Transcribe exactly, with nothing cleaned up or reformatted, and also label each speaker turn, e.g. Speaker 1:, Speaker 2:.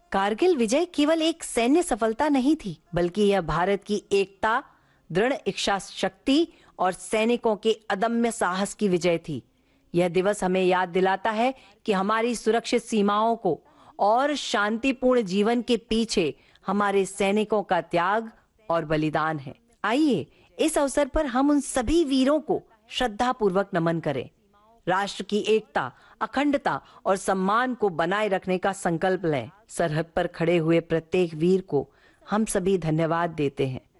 Speaker 1: कारगिल विजय केवल एक सैन्य सफलता नहीं थी, बल्कि यह भारत की एकता, दृढ़ इच्छा शक्ति और सैनिकों के अदम्य साहस की विजय थी। यह दिवस हमें याद दिलाता है कि हमारी सुरक्षित सीमाओं को और शांतिपूर्ण जीवन के पीछे हमारे सैनिकों का त्याग और बलिदान है। आइए इस अवसर पर हम उन सभी वीरों को श्रद्धापूर्वक नमन करें। राष्ट्र की एकता, अखंडता और सम्मान को बनाए रखने का संकल्प लें। सरहद पर खड़े हुए प्रत्येक वीर को हम सभी धन्यवाद देते हैं।